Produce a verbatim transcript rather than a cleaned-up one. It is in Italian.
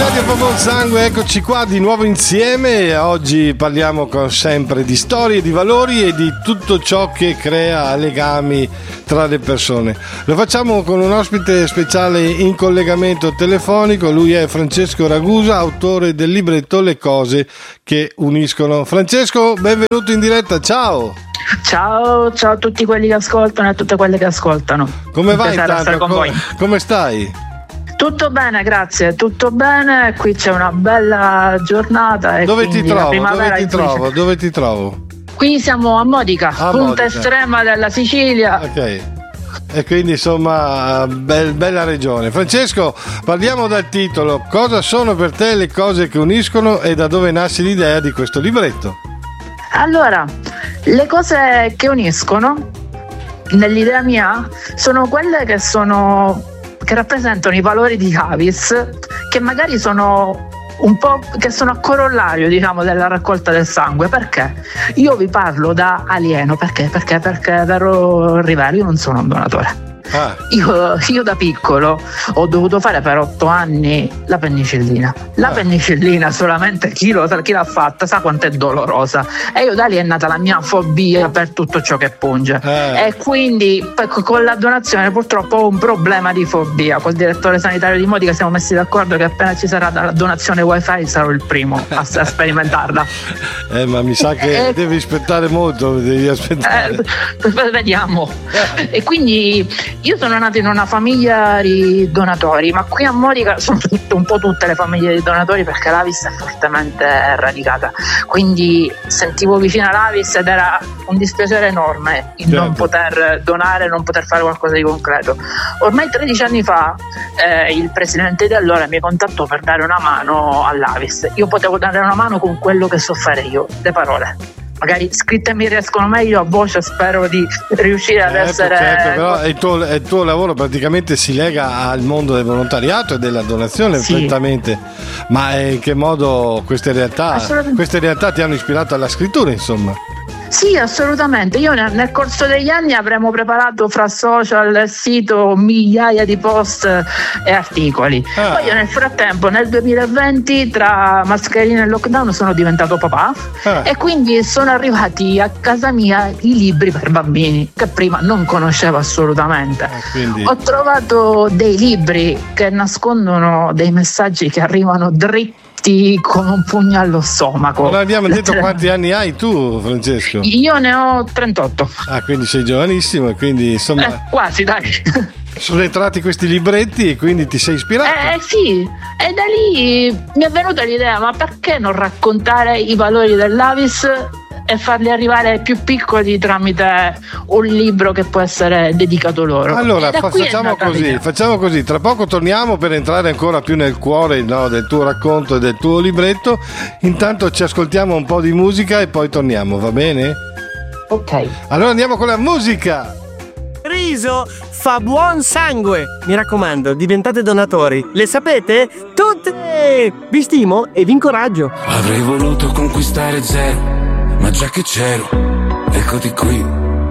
Radio Fa Buon Sangue, eccoci qua di nuovo insieme. Oggi parliamo con sempre di storie, di valori e di tutto ciò che crea legami tra le persone. Lo facciamo con un ospite speciale in collegamento telefonico. Lui è Francesco Ragusa, autore del libretto Le cose che uniscono. Francesco, benvenuto in diretta, ciao! Ciao, ciao a tutti quelli che ascoltano e a tutte quelle che ascoltano. Come vai intanto? Con come, come stai? Tutto bene, grazie, tutto bene. Qui c'è una bella giornata. E Dove ti trovo? Dove ti trovo? Dove ti trovo? Qui siamo a Modica, a punta Modica. Estrema della Sicilia. Ok. E quindi insomma be- bella regione. Francesco, parliamo dal titolo. Cosa sono per te le cose che uniscono e da dove nasce l'idea di questo libretto? Allora, le cose che uniscono nell'idea mia sono quelle che sono che rappresentano i valori di Avis, che magari sono un po' che sono a corollario, diciamo, della raccolta del sangue. Perché? Io vi parlo da alieno, perché? Perché, perché vero Rivera, io non sono un donatore. Ah. Io, io da piccolo ho dovuto fare per otto anni la penicillina. La ah. penicillina solamente chi, lo, chi l'ha fatta sa quanto è dolorosa. E io da lì è nata la mia fobia per tutto ciò che punge. Ah. E quindi con la donazione purtroppo ho un problema di fobia. Col direttore sanitario di Modica siamo messi d'accordo che appena ci sarà la donazione wifi sarò il primo a, a sperimentarla. Eh, ma mi sa che eh, devi aspettare molto, devi aspettare. Eh, vediamo. Eh. E quindi io sono nata in una famiglia di donatori, ma qui a Modica sono tutte, un po' tutte le famiglie di donatori, perché l'Avis è fortemente radicata. Quindi sentivo vicino all'Avis ed era un dispiacere enorme il certo. non poter donare, non poter fare qualcosa di concreto. Ormai tredici anni fa eh, il presidente di allora mi contattò per dare una mano all'Avis. Io potevo dare una mano con quello che so fare io, le parole. Magari scritte mi riescono meglio, a voce spero di riuscire ad certo, essere certo, però il tuo, il tuo lavoro praticamente si lega al mondo del volontariato e della donazione sì. prettamente. Ma in che modo queste realtà queste realtà ti hanno ispirato alla scrittura, insomma? Sì, assolutamente. Io nel, nel corso degli anni avremo preparato fra social e sito migliaia di post e articoli. Ah. Poi io nel frattempo, nel duemilaventi, tra mascherine e lockdown, sono diventato papà ah. e quindi sono arrivati a casa mia i libri per bambini che prima non conoscevo assolutamente. Ah, quindi... Ho trovato dei libri che nascondono dei messaggi che arrivano dritti con un pugno allo stomaco. Non abbiamo detto quanti anni hai tu, Francesco? Io ne ho trentotto. Ah, quindi sei giovanissimo e quindi insomma eh, quasi, dai. Sono entrati questi libretti e quindi ti sei ispirato? Eh sì, e da lì mi è venuta l'idea, ma perché non raccontare i valori dell'Avis e farli arrivare ai più piccoli tramite un libro che può essere dedicato loro. Allora fa, facciamo così, facciamo così, tra poco torniamo per entrare ancora più nel cuore, no, del tuo racconto e del tuo libretto. Intanto ci ascoltiamo un po' di musica e poi torniamo, va bene? Ok. Allora andiamo con la musica. Riso fa buon sangue. Mi raccomando, diventate donatori. Le sapete? Tutte! Vi stimo e vi incoraggio. Avrei voluto conquistare zero, ma già che c'ero, eccoti qui.